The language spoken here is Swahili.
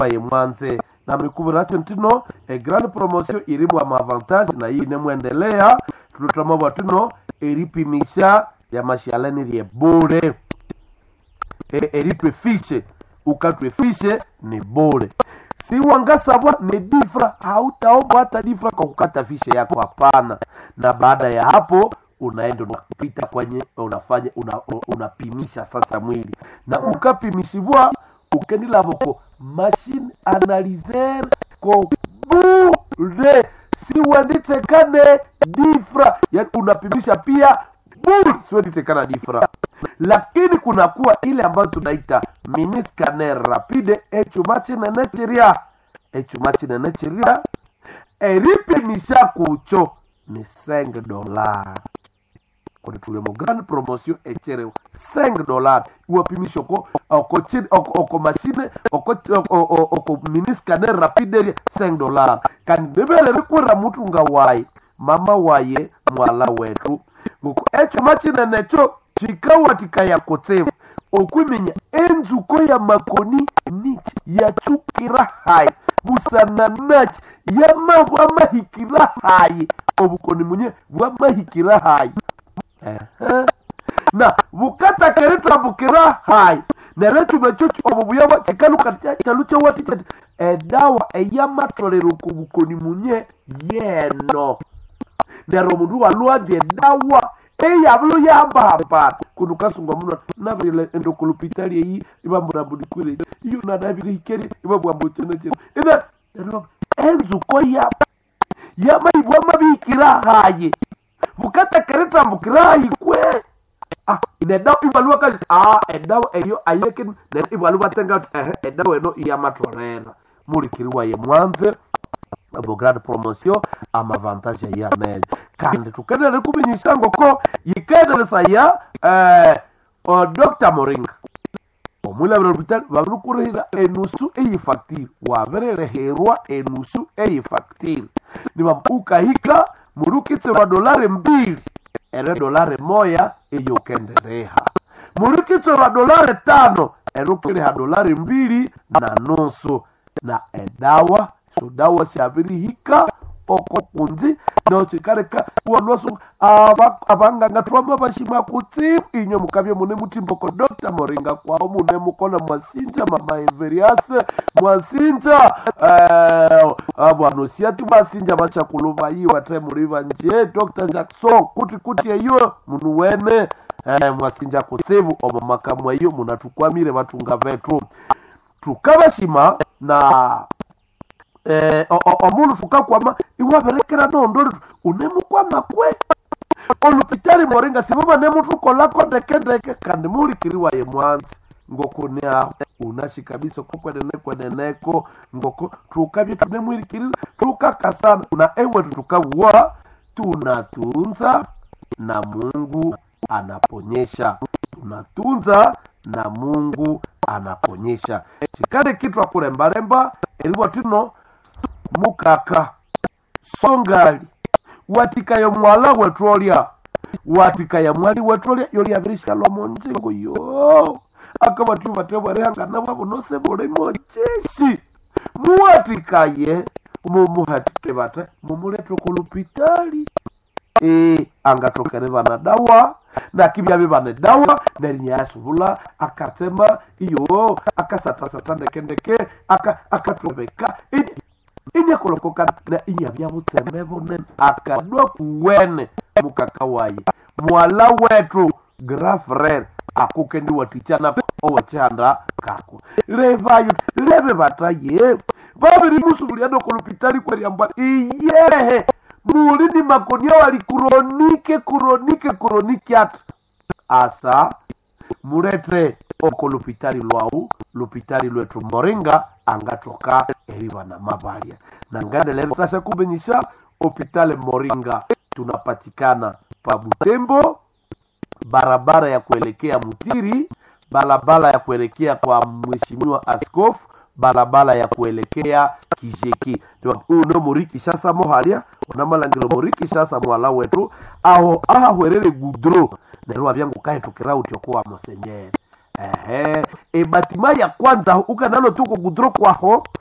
ye mwanze na mikubura tino grande promotion irimu ama avantage na hii nemwendelea tulotama watuno eripimisha ya mashaleni rie bure eripefishe ukatwefishe ni bure si wangasabwa ni difra hautaomba hata difra kwa kukata fishe yako hapana na baada ya hapo unaenda unapita kwenye unafanya unapimisha sasa mwili na ukapimishibwa ukendila boko machine analyzer ko bure si wanditekane difra yani unapimisha pia bure si wanditekana difra lakini kunakuwa ile ambayo tunaita mini scanner rapide echumachi na necheria eripimisha kucho ni $5 kwa tulemo grand promotion echere $5 uwapimisho oko machine oko mini scanner rapide $5 kan bebele rikwera mutu ngawai mama waye mwala wetu ngoko echumachi na necho chikawatika ya kotevu okwimenya enzuko ya makoni nichi ya chukira hai busana nachi ya mahikira hai obukoni munye mahikira hai na bukata kereta bukira hai neretu mechochi obubuyaba chikalu chaluche wati edawa eyamatolero kubukoni munye yeno nero mundu walwande dawa eyabulu yamba kunukasungwa muno nabile endokolopitali yi ibambura budikwire iyo nadabile hikeri ibabwa mbotene cyane ina enzuko ya maibwa mabikira haye bukata kereta bukira ikwe nedawa ibalwa ka edawa eyo ayeke ne ibalwa tenga edawa eno yamatolera muri kiriwa ye mwanze abo grande promotion ama avantage ya neje kandi tukenele kubinyisha ngoko yikenele saya Dr. Moringa omula hospital barukurira enusu eyifacture wabereherwa enusu eyifacture nibamuka hika murukitse dolari 2 ere dolari moya eyokendereha murukitse dolari 5 erukire dolari 2.5 na edawa dawa shabiri hika oko kunzi no chikareka wanwaso abanganga twama bashima kuti inyo mukabye mune mutimbo ko Dr. Moringa kwao mune mukona mwasinja mama Everias mwasinja abano siati mwasinja bacha kuluva yi watre muriva nje Dr. Jackson kuti eyo munu wene mwasinja kutsibu omamaka mwayo munatukwamire batunga vetu tukabashima na omulu tukakwama iwaberekera nondoro unemukwama kwe olupitari Moringa sibaba nemutu kolako ndeke kandi muri kiriwa ye mwanzi ngoko nya unashi kabisa kweneneko ngoko tukabye tunemwirikirira tukakasana na ewe tukabwa tunatunza na Mungu anaponyesha tunatunza na Mungu anaponyesha chikale kitu akuremba eliwa tino mukaka songali watika ya mwala wetrolia watika ya mwali wetrolia yoli abirisha lomonjengo yo akaba tuvatebwa rehanga nabo nose bole mojeshi muwatika ye mumuhatike bata mumuleto kulupitali angatokere bana dawa na kibya bibane dawa nerinyasubula akatema iyo akasata ndekendeke akatobeka inya kolokoka na inya byabutemebone akadwa kuwene mukakawaye mwala wetu grafrer akukendi watichana owachanda kako levayo lebe bataye babiri musubuliano kolupitali kweri amba iyehe mulini makonia wali kuronike at asa murete oko lupitali lwetu Moringa angatoka eriwa na mabalia na ngande lero kasa kubenyisha hospitali Moringa tunapatikana pa Butembo barabara ya kuelekea Mutiri barabara ya kuelekea kwa mheshimiwa askofu barabara ya kuelekea Kijeki uno Muriki sasa mohalia unamalangiro Muriki sasa mwala wetu aho hwerere gudro nero abyangu kae tukira utyokuwa monsenyeri ebatima ya kwanza ukanalo tuko kudro kwaho